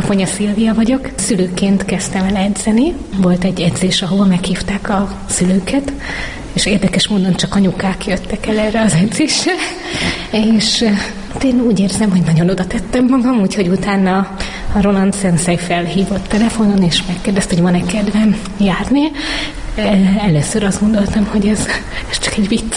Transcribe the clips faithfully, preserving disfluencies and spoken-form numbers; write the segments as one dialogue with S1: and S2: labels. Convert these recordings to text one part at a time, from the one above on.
S1: Fonya Szilvia vagyok. Szülőként kezdtem el edzeni. Volt egy edzés, ahol meghívták a szülőket, és érdekes módon csak anyukák jöttek el erre az edzésre, és én úgy érzem, hogy nagyon oda tettem magam, úgyhogy utána a Roland Sensei felhívott telefonon, és megkérdezte, hogy van-e kedvem járni. Először azt gondoltam, hogy ez, ez csak egy vicc,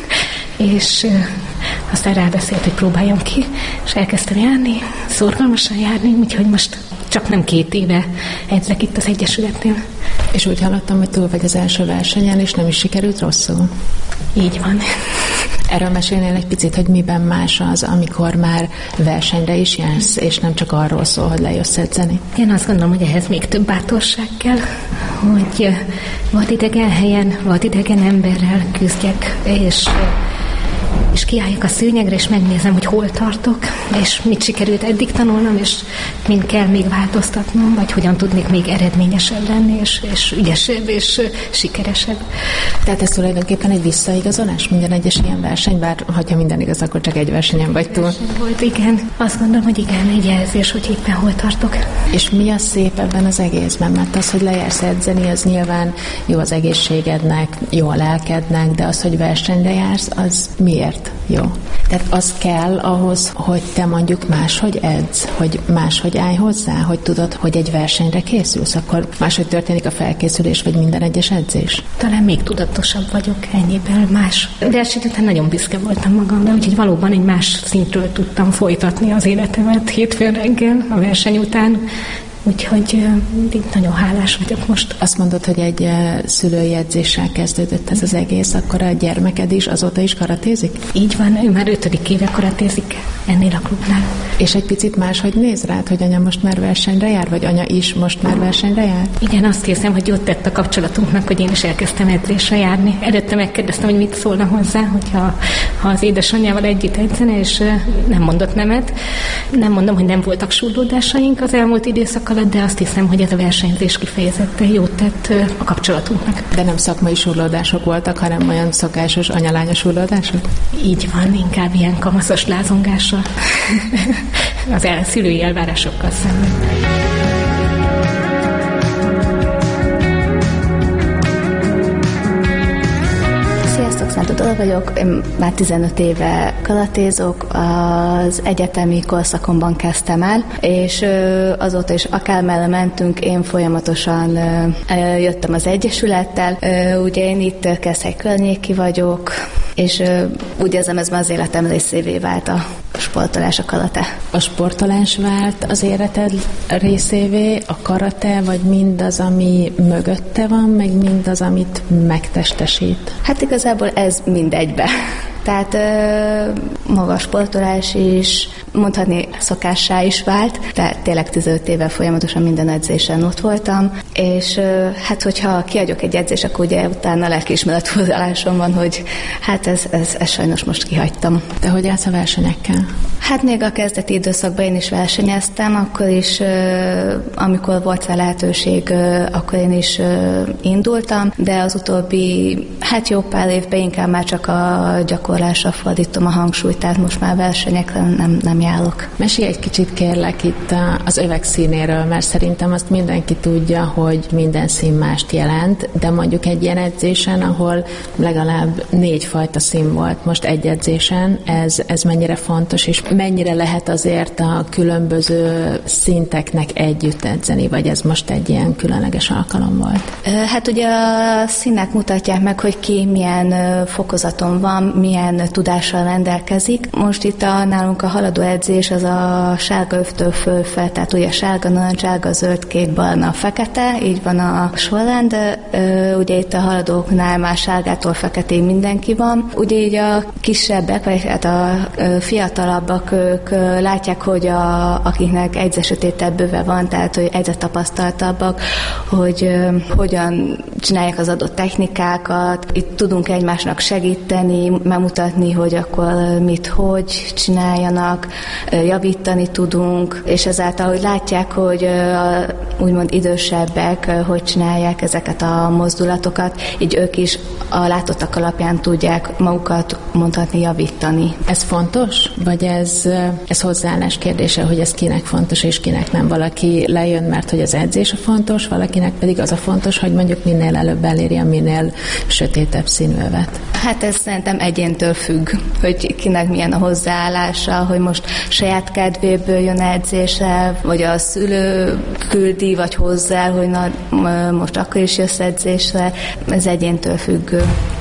S1: és aztán rábeszélt, hogy próbáljam ki, és elkezdtem járni, szorgalmasan járni, úgyhogy most csak nem két éve edzek itt az Egyesületnél.
S2: És úgy hallottam, hogy túl vagy az első versenyen, és nem is sikerült rosszul.
S1: Így van.
S2: Erről mesélnél egy picit, hogy miben más az, amikor már versenyre is jársz, és nem csak arról szól, hogy lejössz edzeni?
S1: Én azt gondolom, hogy ehhez még több bátorság kell, hogy vadidegen helyen, vadidegen emberrel küzdjek, és és kiálljak a szőnyegre, és megnézem, hogy hol tartok, és mit sikerült eddig tanulnom, és mind kell még változtatnom, vagy hogyan tudnék még eredményesebb lenni, és, és ügyesebb, és sikeresebb.
S2: Tehát ez tulajdonképpen egy visszaigazolás minden egyes ilyen verseny, bár ha minden igaz, akkor csak egy versenyen vagy túl.
S1: Volt, igen. Azt gondolom, hogy igen, egy jelzés, hogy éppen hol tartok.
S2: És mi a szép ebben az egészben? Mert az, hogy lejársz edzeni, az nyilván jó az egészségednek, jó a lelkednek, de az, hogy versenyre jársz, az miért jó? Tehát az kell ahhoz, hogy te mondjuk máshogy edz, hogy máshogy állj hozzá, hogy tudod, hogy egy versenyre készülsz, akkor máshogy történik a felkészülés, vagy minden egyes edzés?
S1: Talán még tudatosabb vagyok ennyiben, más. Verseny után nagyon büszke voltam magamra, úgyhogy valóban egy más szintről tudtam folytatni az életemet hétfőn reggel a verseny után. Úgyhogy mindig nagyon hálás vagyok most.
S2: Azt mondod, hogy egy szülői edzéssel kezdődött ez az egész, akkor a gyermeked is azóta is karatézik?
S1: Így van, ő már ötödik éve karatézik ennél a klubnál.
S2: És egy picit máshogy néz rád, hogy anya most már versenyre jár, vagy anya is most már versenyre jár?
S1: Igen, azt hiszem, hogy jót tett a kapcsolatunknak, hogy én is elkezdtem edzésre járni. Előtte megkérdeztem, hogy mit szólna hozzá, hogyha ha az édesanyjával együtt edzene, és nem mondott nemet. Nem mondom, hogy nem voltak súrlódásaink az elmúlt időszak alatt, de azt hiszem, hogy ez a versenyzés kifejezetten jót tett a kapcsolatunknak.
S2: De nem szakmai súrlódások voltak, hanem olyan szokásos anyalánya súrlódások?
S1: Így van, inkább ilyen kamaszos lázongással. Az el, szülői elvárásokkal szemben.
S3: Szent Dóra vagyok, én már tizenöt éve karatézok, az egyetemi korszakomban kezdtem el, és azóta is akármerre mentünk, én folyamatosan jöttem az Egyesülettel. Ugye én itt Keszhely környéki vagyok, és úgy érzem, ez már az életem részévé vált a sportolás, a karate.
S2: A sportolás vált az életed részévé, a karate, vagy mindaz, ami mögötte van, meg mindaz, amit megtestesít?
S3: Hát igazából ez mindegybe. Tehát maga a sportolás is, mondhatni szokássá is vált, tehát tényleg tizenöt éve folyamatosan minden edzésen ott voltam, és hát hogyha kiadjuk egy edzés, akkor ugye utána lelkiismeret fordulásom van, hogy hát ez, ez, ez sajnos most kihagytam.
S2: De hogy állsz a versenyekkel?
S3: Hát még a kezdeti időszakban én is versenyeztem, akkor is, amikor volt rá lehetőség, akkor én is indultam, de az utóbbi, hát jó pár évben inkább már csak a gyakorlásra fordítom a hangsúlyt, tehát most már versenyekre nem, nem járok.
S2: Mesélj egy kicsit kérlek itt az övek színéről, mert szerintem azt mindenki tudja, hogy minden szín mást jelent, de mondjuk egy ilyen edzésen, ahol legalább négy fajta szín volt most egy edzésen, ez, ez mennyire fontos, és mennyire lehet azért a különböző szinteknek együtt edzeni, vagy ez most egy ilyen különleges alkalom volt?
S3: Hát ugye a színek mutatják meg, hogy ki milyen fokozaton van, milyen tudással rendelkezik. Most itt a, nálunk a haladó edzés az a sárga övtől fölfel, tehát ugye sárga, narancs, sárga, zöld, kék, barna, fekete, így van a sorrend. Ugye itt a haladóknál már sárgától feketéig mindenki van. Ugye így a kisebbek, vagy hát a fiatalabbak, ők látják, hogy a, akiknek egyzetsötétebb bőve van, tehát hogy egyre tapasztaltabbak, hogy hogyan csinálják az adott technikákat. Itt tudunk egymásnak segíteni, megmutatni, hogy akkor mit, hogy csináljanak. javítani tudunk, és ezáltal, hogy látják, hogy a úgymond idősebbek hogy csinálják ezeket a mozdulatokat, így ők is a látottak alapján tudják magukat mondhatni javítani.
S2: Ez fontos? Vagy ez, ez hozzáállás kérdése, hogy ez kinek fontos és kinek nem? Valaki lejön, mert hogy az edzés a fontos, valakinek pedig az a fontos, hogy mondjuk minél előbb elérje a minél sötétebb színű övet.
S3: Hát ez szerintem egyéntől függ, hogy kinek milyen a hozzáállása, hogy most saját kedvéből jön edzésre, vagy a szülő küldi, vagy hozzá, hogy na, most akkor is jössz edzésre. Ez egyéntől függő.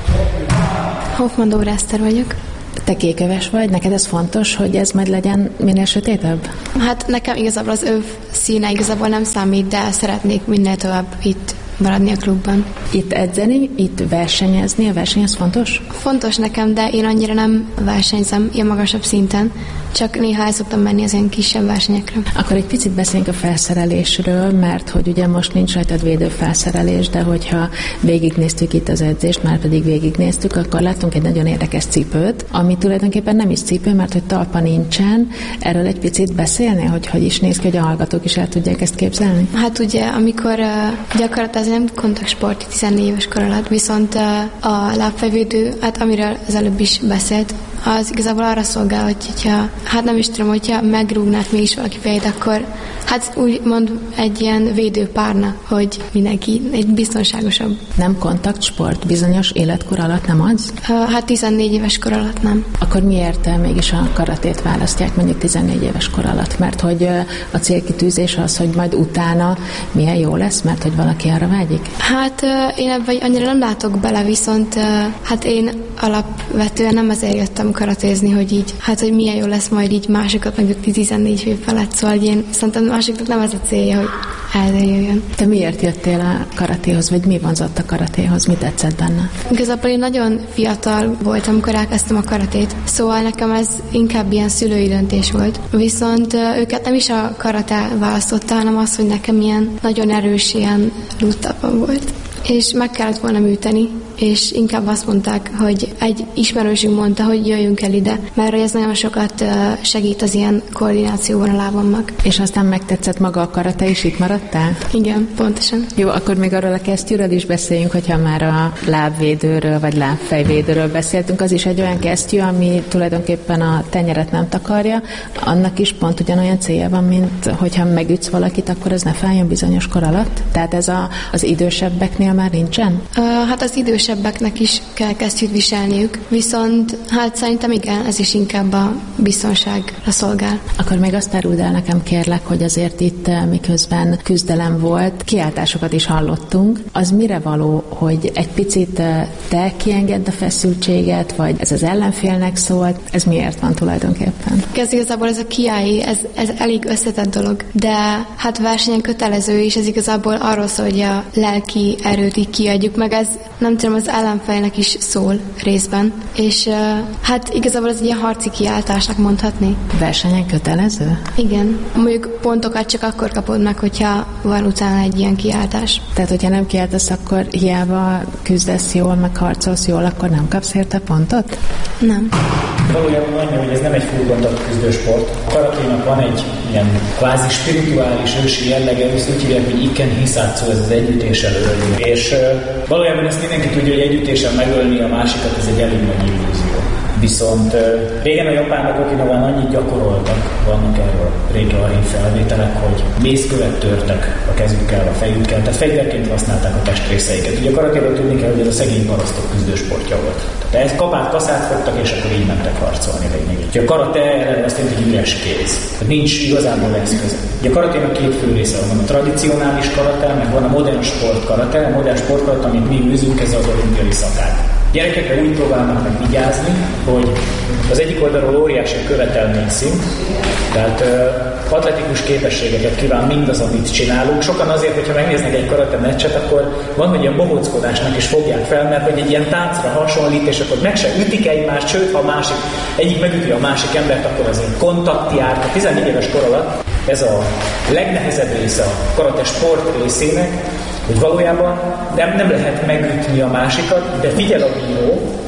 S4: Hoffman Dóra Eszter vagyok.
S2: Te kéköves vagy, neked ez fontos, hogy ez majd legyen minél sötétebb?
S4: Hát nekem igazából az öv színe igazából nem számít, de szeretnék minél tovább itt maradni a klubban.
S2: Itt edzeni, itt versenyezni, a verseny az fontos?
S4: Fontos nekem, de én annyira nem versenyzem ilyen magasabb szinten, csak néha el szoktam menni az ilyen kisebb versenyekre.
S2: Akkor egy picit beszéljünk a felszerelésről, mert hogy ugye most nincs rajtad védő felszerelés, de hogyha végignéztük itt az edzést, már pedig végignéztük, akkor láttunk egy nagyon érdekes cipőt, ami tulajdonképpen nem is cipő, mert hogy talpa nincsen. Erről egy picit beszélnél, hogy hogy is néz ki, hogy a hallgatók is el tudják ezt képzelni?
S4: Hát ugye, amikor uh, gyakorlatilag nem kontaktsport tizennégy éves kor alatt, viszont uh, a lábfejvédő, hát amiről az előbb is beszélt, az igazából arra szolgál, hogy hogyha, hát nem is tudom, hogyha megrúgnák mégis valaki fejét, akkor hát úgymond egy ilyen védőpárna, hogy mindenki egy biztonságosabb.
S2: Nem kontaktsport bizonyos életkor alatt, nem az?
S4: Hát tizennégy éves kor alatt nem.
S2: Akkor miért mégis a karatét választják mondjuk tizennégy éves kor alatt? Mert hogy a célkitűzés az, hogy majd utána milyen jó lesz, mert hogy valaki arra vágyik?
S4: Hát én ebben annyira nem látok bele, viszont hát én alapvetően nem azért jöttem karatézni, hogy így, hát hogy milyen jó lesz majd így másokat megütni tizennégy év felett, szóval én szerintem másiknak nem ez a célja, hogy eljöjjön.
S2: Te miért jöttél a karatéhoz, vagy mi vonzott a karatéhoz, mi tetszett benne?
S4: Igazából én nagyon fiatal voltam, amikor elkezdtem a karatét, szóval nekem ez inkább ilyen szülői döntés volt. Viszont őket nem is a karate választotta, hanem az, hogy nekem ilyen nagyon erős ilyen rúttapam volt. És meg kellett volna műteni, és inkább azt mondták, hogy egy ismerősünk mondta, hogy jöjjünk el ide, mert ez nagyon sokat segít az ilyen koordinációban a lábamnak.
S2: És aztán megtetszett maga a karate, és itt maradtál?
S4: Igen, pontosan.
S2: Jó, akkor még arról a kesztyűről is beszéljünk, hogyha már a lábvédőről, vagy lábfejvédőről beszéltünk. Az is egy olyan kesztyű, ami tulajdonképpen a tenyeret nem takarja. Annak is pont ugyanolyan célja van, mint hogyha megütsz valakit, akkor ez ne fájjon bizonyos kor alatt? Tehát ez a, az idősebbeknél már nincsen?
S4: Uh, hát az idősebbeknek is kell kesztyűt viselniük, viszont hát szerintem igen, ez is inkább a biztonságra szolgál.
S2: Akkor még azt áruld el nekem, kérlek, hogy azért itt miközben küzdelem volt, kiáltásokat is hallottunk. Az mire való, hogy egy picit te kiengedd a feszültséget, vagy ez az ellenfélnek szólt? Ez miért van tulajdonképpen?
S4: Ez igazából ez a kiállí, ez, ez elég összetett dolog, de hát versenyen kötelező, és ez igazából arról szól, hogy a lelki erőt így kiadjuk, meg ez nem tudom, az ellenfélnek is szól részben, és uh, hát igazából ez egy ilyen harci kiáltásnak mondhatni.
S2: Versenyen kötelező?
S4: Igen. Mondjuk pontokat csak akkor kapod meg, hogyha van utána egy ilyen kiáltás.
S2: Tehát, hogyha nem kiáltasz, akkor hiába küzdesz jól, meg harcolsz jól, akkor nem kapsz érte pontot?
S4: Nem.
S5: Valójában annyi, hogy ez nem egy full kontakt küzdősport. A karaténak van egy ilyen kvázi spirituális ősi jellege, ezt úgy hívják, hogy ikken hiszátszó, ez az együttéssel ölni. És uh, valójában ezt mindenki tudja, hogy együttéssel megölni a másikat, ez egy elég nagy illúzió. Viszont uh, régen a japánok Okinawán annyit gyakoroltak, vannak erről régi archívfelvételek, hogy mészkövet törtek a kezükkel, a fejükkel, tehát fegyverként használták a testrészeiket. Ugye a karatéről tudni kell, hogy ez a szegény parasztok küzdősportja volt. Tehát ez kapát, kaszát fogtak, és akkor így mentek harcolni lényegében. Ugye a karate ellen azt jelenti, hogy üres kéz. Tehát nincs igazából eszköz. Ugye a karaténak két fő része van. A tradicionális karate, meg van a modern sport karate. A modern sport karate, amit mi űzünk, ez az olimpiai szakát. Gyerekekre úgy próbálnak meg vigyázni, hogy az egyik oldalról óriási követelményszint, tehát uh, atletikus képességeket kíván mindaz, amit csinálunk. Sokan azért, hogyha megnéznek egy karate meccset, akkor van, hogy ilyen bohóckodásnak is fogják fel, mert hogy egy ilyen táncra hasonlít, és akkor meg se ütik egymást, sőt, ha a másik, egyik megüti a másik embert, akkor az egy kontakt jár. A tizennégy éves kor alatt ez a legnehezebb része a karate sport részének, hogy valójában nem, nem lehet megütni a másikat, de figyel a bíró,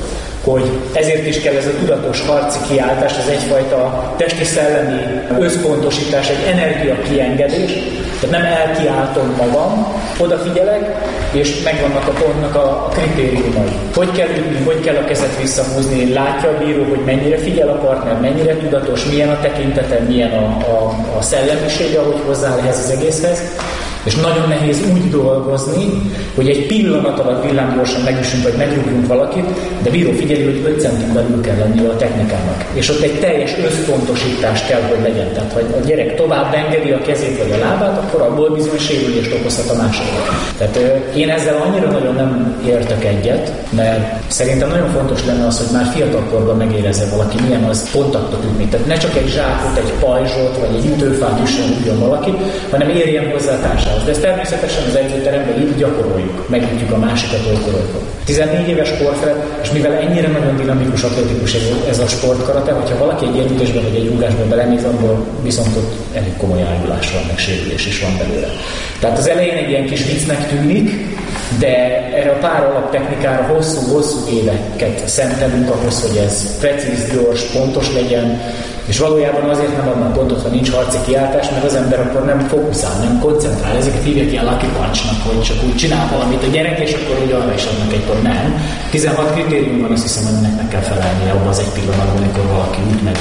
S5: hogy ezért is kell ez a tudatos harci kiáltás, ez egyfajta testi-szellemi összpontosítás, egy energia kiengedés, tehát nem elkiáltom magam, odafigyelek, és megvannak a pontnak a kritériumai. Hogy kell ütni, hogy kell a kezet visszahúzni, látja a bíró, hogy mennyire figyel a partner, mennyire tudatos, milyen a tekintete, milyen a, a, a szellemisége, hogy hozzá ehhez az egészhez. És nagyon nehéz úgy dolgozni, hogy egy pillanat alatt villámgyorsan megüssünk, vagy megrugjunk valakit, de bíró figyeli, hogy öt centin belül kell lennie a technikának. És ott egy teljes összpontosítás kell, hogy legyen. Tehát, ha a gyerek tovább engedi a kezét vagy a lábát, akkor abból bizony sérülést okozhat a másiknak. Tehát én ezzel annyira nagyon nem értek egyet, mert szerintem nagyon fontos lenne az, hogy már fiatalkorban megérezze valaki, milyen az kontaktot ütni. Tehát ne csak egy zsákot, egy pajzsot, vagy egy ütőfát üssön ugyan valaki, hanem érjen hozzá a társához. De ezt természetesen az edzőteremben így gyakoroljuk, megütjük a másikat olykor-olykor. tizennégy éves korfelt, és mivel ennyire nagyon dinamikus, atletikus ez, ez a sportkarate, hogyha valaki egy ilyen ütésben vagy egy rúgásban belenéz, abból viszont ott elég komoly ájulás van, meg sérülés is van belőle. Tehát az elején egy ilyen kis viccnek tűnik, de erre a pár alaptechnikára hosszú-hosszú éveket szentelünk ahhoz, hogy ez precíz, gyors, pontos legyen, és valójában azért nem adnak pontot, ha nincs harci kiáltás, mert az ember akkor nem fókuszál, nem koncentrál. Ezeket hívják ilyen lucky punchnak, hogy csak úgy csinál valamit a gyerek, és akkor úgy arra is adnak egy pont. Nem. tizenhat kritérium van, azt hiszem, hogy ennek meg kell felelnie abban az egy pillanatban, amikor valaki úgy megy.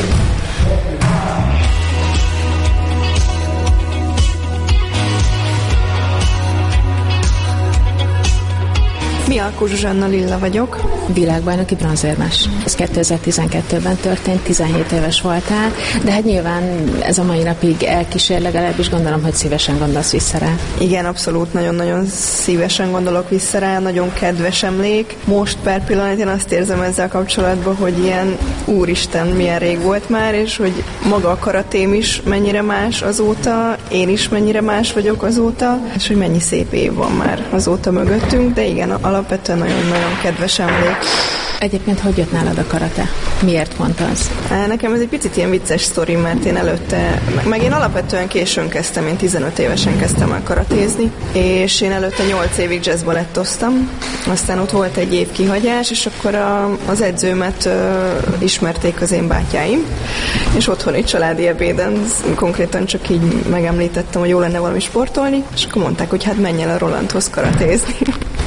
S6: Mialkó Zsuzsanna Lilla vagyok.
S2: Világbajnoki bronzérmes. Ez kétezer-tizenkettőben történt, tizenhét éves voltál, de hát nyilván ez a mai napig elkísér, legalábbis gondolom, hogy szívesen gondolsz vissza rá.
S6: Igen, abszolút, nagyon-nagyon szívesen gondolok vissza rá, nagyon kedves emlék. Most per pillanat én azt érzem ezzel kapcsolatban, hogy ilyen úristen, milyen rég volt már, és hogy maga a karatém is mennyire más azóta, én is mennyire más vagyok azóta, és hogy mennyi szép év van már azóta mögöttünk, de igen, alapvetően nagyon-nagyon kedves emlék.
S2: Egyébként hogy jött nálad a karate? Miért pont az?
S6: Nekem ez egy picit ilyen vicces sztori, mert én előtte, meg én alapvetően későn kezdtem, én tizenöt évesen kezdtem el karatézni, és én előtte nyolc évig jazzbalettoztam, aztán ott volt egy év kihagyás, és akkor a, az edzőmet ö, ismerték az én bátyáim, és otthoni családi ebéden konkrétan csak így megemlítettem, hogy jó lenne valami sportolni, és akkor mondták, hogy hát menj el a Rolandhoz karatézni.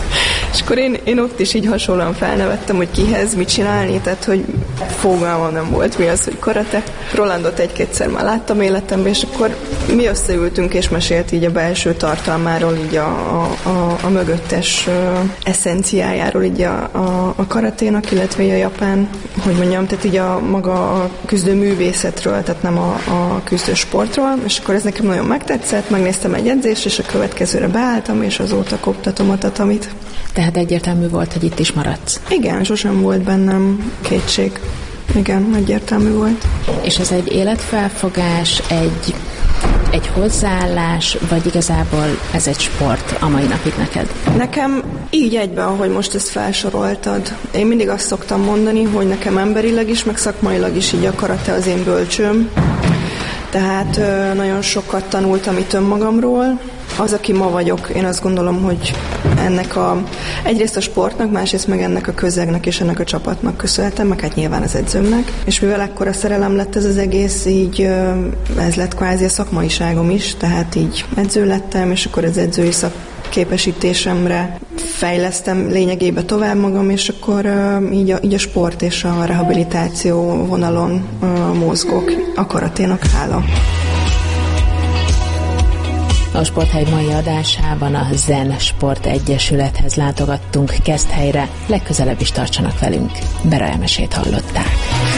S6: És akkor én, én ott is így hasonlóan felnevettem, hogy kihez mit csinálni, tehát hogy fogalmam nem volt, mi az, hogy karate. Rolandot egy-kétszer már láttam életemben, és akkor mi összeültünk és mesélt így a belső tartalmáról, így a, a, a, a mögöttes uh, eszenciájáról így a, a, a karaténak, illetve a japán, hogy mondjam, tehát így a maga a küzdő művészetről, tehát nem a, a küzdő sportról, és akkor ez nekem nagyon megtetszett, megnéztem egy edzést, és a következőre beálltam, és azóta koptatom a tatamit.
S2: Tehát egyértelmű volt, hogy itt is maradsz.
S6: Igen, sosem volt bennem kétség. Igen, egyértelmű volt.
S2: És ez egy életfelfogás, egy, egy hozzáállás, vagy igazából ez egy sport a mai napig neked?
S6: Nekem így egyben, ahogy most ezt felsoroltad. Én mindig azt szoktam mondani, hogy nekem emberileg is, meg szakmailag is így a karate az én bölcsőm. Tehát nagyon sokat tanultam itt önmagamról. Az, aki ma vagyok, én azt gondolom, hogy ennek a, egyrészt a sportnak, másrészt meg ennek a közegnek és ennek a csapatnak köszönhetem, meg hát nyilván az edzőmnek. És mivel ekkora szerelem lett ez az egész, így ez lett kvázi a szakmaiságom is, tehát így edző lettem, és akkor az edzői szakképesítésemre fejlesztem lényegében tovább magam, és akkor így a, így a sport és a rehabilitáció vonalon mozgok a karaténak hála.
S2: A Sporthely mai adásában a Zen Sport Egyesülethez látogattunk Keszthelyre, legközelebb is tartsanak velünk. Bera Emesét hallották.